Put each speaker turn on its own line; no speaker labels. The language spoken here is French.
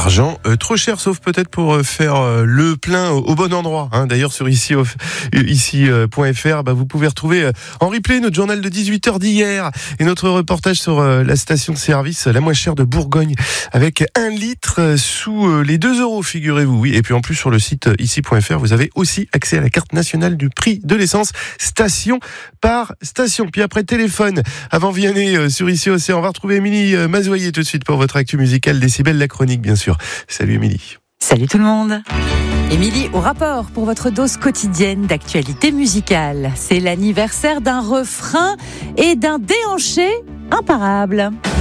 l'argent trop cher, sauf peut-être pour faire le plein au bon endroit. D'ailleurs, sur ici.fr, vous pouvez retrouver en replay notre journal de 18h d'hier et notre reportage sur la station-service la moins chère de Bourgogne, avec 1 litre sous les 2 €, figurez-vous. Oui, et puis en plus, sur le site ici.fr, vous avez aussi accès à la carte nationale du prix de l'essence, station par station. Puis après, téléphone, avant Vianney sur ici Océan, on va retrouver Émilie Mazoyer tout de suite pour votre actu musicale Décibel, la chronique, bien sûr. Salut Émilie.
Salut tout le monde. Émilie au rapport pour votre dose quotidienne d'actualité musicale. C'est l'anniversaire d'un refrain et d'un déhanché imparable.